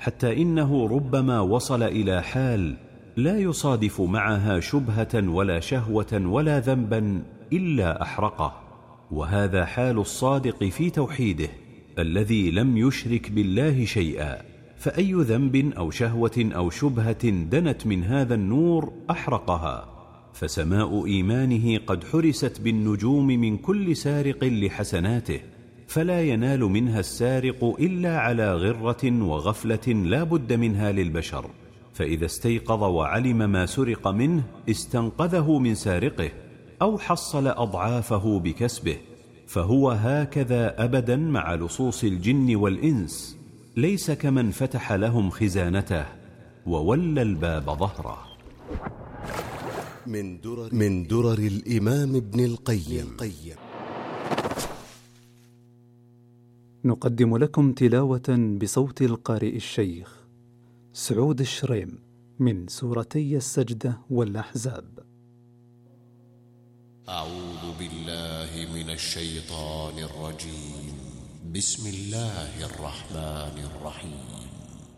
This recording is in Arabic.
حتى إنه ربما وصل إلى حال لا يصادف معها شبهة ولا شهوة ولا ذنبا إلا أحرقه. وهذا حال الصادق في توحيده الذي لم يشرك بالله شيئا، فأي ذنب أو شهوة أو شبهة دنت من هذا النور أحرقها. فسماء إيمانه قد حرست بالنجوم من كل سارق لحسناته، فلا ينال منها السارق إلا على غرة وغفلة لا بد منها للبشر، فإذا استيقظ وعلم ما سرق منه استنقذه من سارقه أو حصل أضعافه بكسبه. فهو هكذا أبدا مع لصوص الجن والإنس، ليس كمن فتح لهم خزانته وولى الباب ظهره. من درر الإمام ابن القيم. نقدم لكم تلاوة بصوت القارئ الشيخ سعود الشريم من سورتي السجدة والأحزاب. أعوذ بالله من الشيطان الرجيم. بسم الله الرحمن الرحيم.